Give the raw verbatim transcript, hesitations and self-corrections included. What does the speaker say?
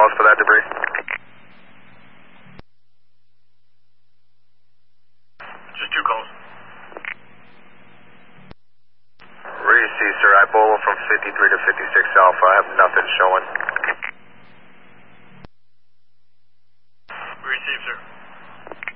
calls for that debris? Just two calls. Reese, sir, I bolo from fifty-three to fifty-six Alpha. I have nothing showing.